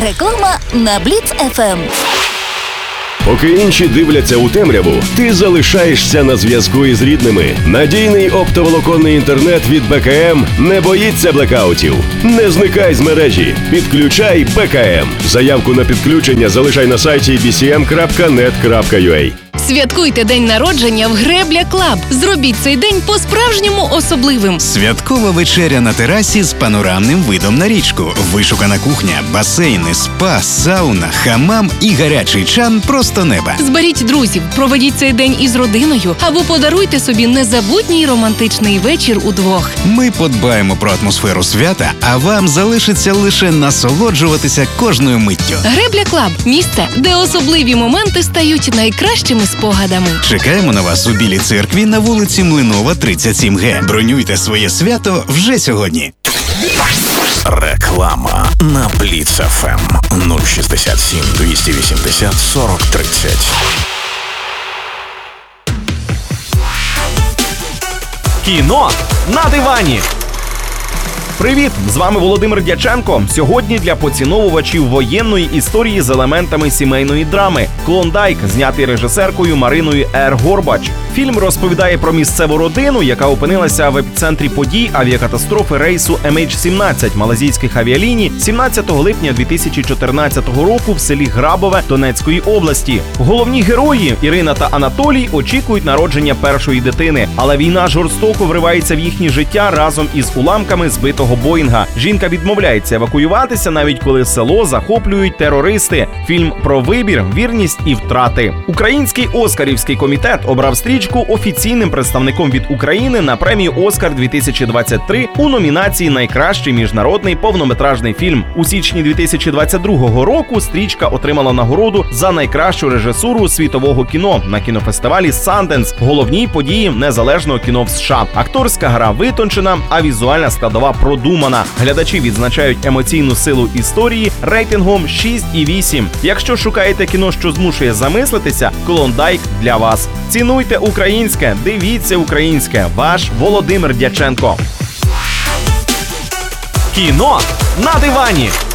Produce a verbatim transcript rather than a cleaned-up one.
Реклама на Бліц еф ем. Поки інші дивляться у темряву, ти залишаєшся на зв'язку із рідними. Надійний оптоволоконний інтернет від Бе Ка Ем не боїться блекаутів. Не зникай з мережі. Підключай Бе Ка Ем. Заявку на підключення залишай на сайті бі сі ем крапка нет крапка ю а. Святкуйте день народження в Гребля Клаб. Зробіть цей день по-справжньому особливим. Святкова вечеря на терасі з панорамним видом на річку. Вишукана кухня, басейни, спа, сауна, хамам і гарячий чан просто неба. Зберіть друзів, проведіть цей день із родиною або подаруйте собі незабутній романтичний вечір удвох. Ми подбаємо про атмосферу свята, а вам залишиться лише насолоджуватися кожною миттю. Гребля Клаб – місце, де особливі моменти стають найкращими спогадами. Чекаємо на вас у Білій церкві на вулиці Млинова, тридцять сім ге. Бронюйте своє свято вже сьогодні. Реклама на Бліц еф ем нуль шістдесят сім двісті вісімдесят сорок тридцять. Кіно на дивані. Привіт! З вами Володимир Дяченко. Сьогодні для поціновувачів воєнної історії з елементами сімейної драми «Клондайк», знятий режисеркою Мариною Р. Горбач. Фільм розповідає про місцеву родину, яка опинилася в епіцентрі подій авіакатастрофи рейсу ем ейч сімнадцять малазійських авіаліній сімнадцятого липня дві тисячі чотирнадцятого року в селі Грабове Донецької області. Головні герої Ірина та Анатолій очікують народження першої дитини, але війна жорстоко вривається в їхнє життя разом із уламками збитого Боїнга. Жінка відмовляється евакуюватися, навіть коли село захоплюють терористи. Фільм про вибір, вірність і втрати. Український Оскарівський комітет обрав стрічку офіційним представником від України на премію «Оскар дві тисячі двадцять три» у номінації «Найкращий міжнародний повнометражний фільм». У січні дві тисячі двадцять другого року стрічка отримала нагороду за найкращу режисуру світового кіно на кінофестивалі «Санденс», головній події незалежного кіно в США. Акторська гра витончена, а візуальна складова продумана. Глядачі відзначають емоційну силу історії рейтингом шість і вісім. Якщо шукаєте кіно, що змушує замислитися, «Клондайк» для вас. Цінуйте українське, дивіться українське. Ваш Володимир Дяченко. Кіно на дивані.